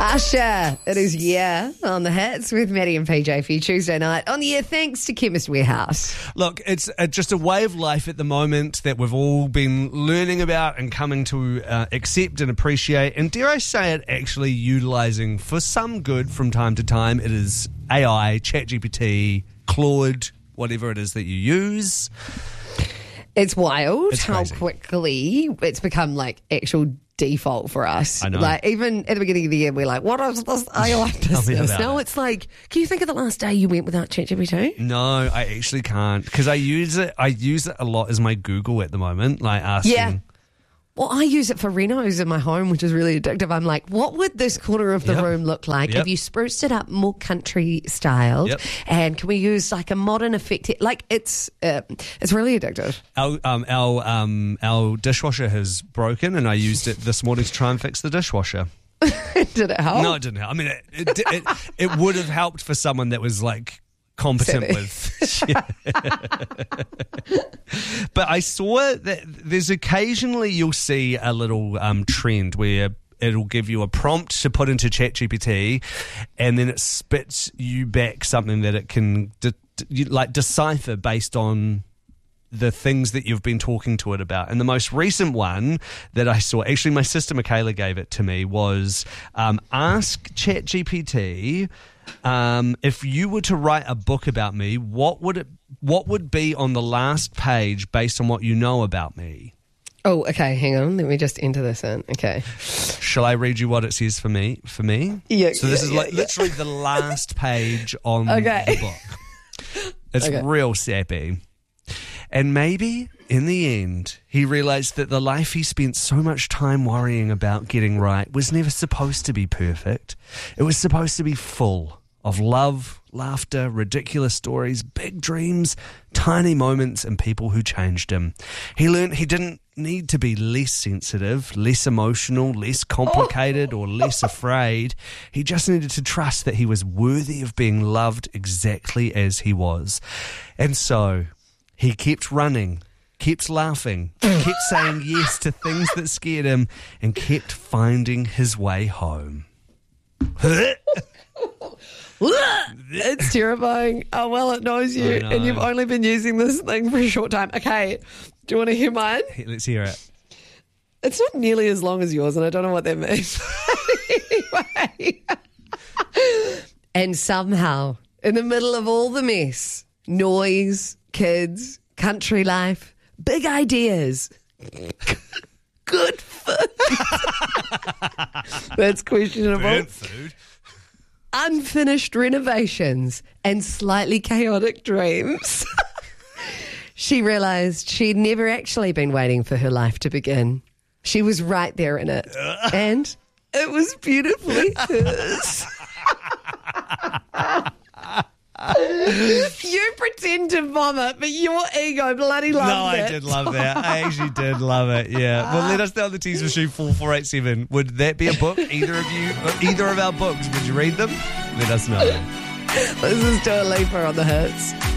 Usher, it is on the hits with Maddie and PJ for you Tuesday night on the air. Thanks to Chemist Warehouse. Look, it's just a way of life at the moment that we've all been learning about and coming to accept and appreciate, and dare I say it, actually utilising for some good from time to time. It is AI, ChatGPT, Claude, whatever it is that you use. It's wild It's how crazy. quickly it's become like actual default for us. I know. Like even at the beginning of the year, we're like, what is this AI Tell me business? about Now it. it's like, can you think of the last day you went without ChatGPT? No, I actually can't, because I use it a lot as my Google at the moment, like asking. Yeah. Well, I use it for renos in my home, which is really addictive. I'm like, what would this corner of the Yep. room look like Yep. if you spruced it up more country styled? Yep. And can we use like a modern effect? Like it's really addictive. Our dishwasher has broken, and I used it this morning to try and fix the dishwasher. Did it help? No, it didn't help. I mean, it would have helped for someone that was like competent Savvy. with. But I saw that there's occasionally you'll see a little trend where it'll give you a prompt to put into ChatGPT, and then it spits you back something that it can decipher based on the things that you've been talking to it about. And the most recent one that I saw, actually my sister Michaela gave it to me, was ask ChatGPT, if you were to write a book about me, what would be on the last page based on what you know about me? Oh, okay. Hang on. Let me just enter this in. Okay. Shall I read you what it says for me? Yeah. So this is yeah, like literally the last page on Okay. the book. It's Okay. real sappy. And maybe, in the end, he realised that the life he spent so much time worrying about getting right was never supposed to be perfect. It was supposed to be full of love, laughter, ridiculous stories, big dreams, tiny moments, and people who changed him. He learned he didn't need to be less sensitive, less emotional, less complicated, or less afraid. He just needed to trust that he was worthy of being loved exactly as he was. And so he kept running, kept laughing, kept saying yes to things that scared him, and kept finding his way home. It's terrifying. Oh, well, it knows you. I know. And you've only been using this thing for a short time. Okay. Do you want to hear mine? Let's hear it. It's not nearly as long as yours, and I don't know what that means. Anyway. And somehow, in the middle of all the mess, noise, kids, country life, big ideas, good food. That's questionable. Food. Unfinished renovations, and slightly chaotic dreams. She realised she'd never actually been waiting for her life to begin. She was right there in it. And it was beautifully hers. You pretend to vomit, but your ego bloody loved No, it. I did love that. I actually did love it, yeah. Well, let us know on the Tees Machine 4487. Would that be a book? Either of you, either of our books, would you read them? Let us know. This is Dua Lipa on the hits.